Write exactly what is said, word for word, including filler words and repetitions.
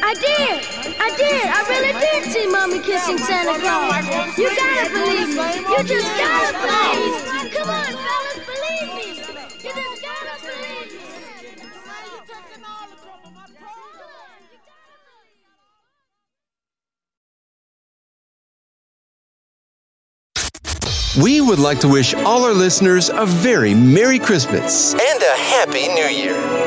I did. I did. I really did see Mommy kissing Santa Claus. You gotta believe me. You just gotta believe me. Come on, fellas, believe me. You just gotta believe me. We would like to wish all our listeners a very Merry Christmas and a Happy New Year.